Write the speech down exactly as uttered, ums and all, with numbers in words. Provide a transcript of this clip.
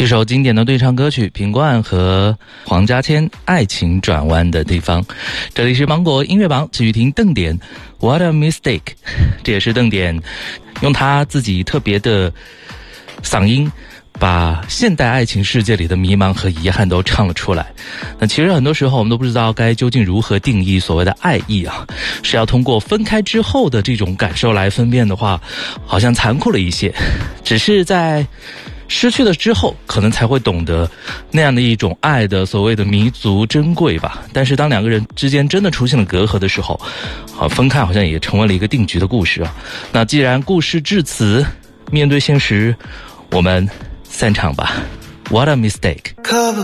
一首经典的对唱歌曲，品冠和黄家千《爱情转弯的地方》。这里是芒果音乐榜，继续听邓典 What a Mistake。 这也是邓典用他自己特别的嗓音把现代爱情世界里的迷茫和遗憾都唱了出来。那其实很多时候我们都不知道该究竟如何定义所谓的爱意啊，是要通过分开之后的这种感受来分辨的话，好像残酷了一些。只是在失去了之后，可能才会懂得那样的一种爱的所谓的弥足珍贵吧。但是当两个人之间真的出现了隔阂的时候，啊，分开好像也成为了一个定局的故事啊。那既然故事至此，面对现实，我们散场吧。What a mistake。 可不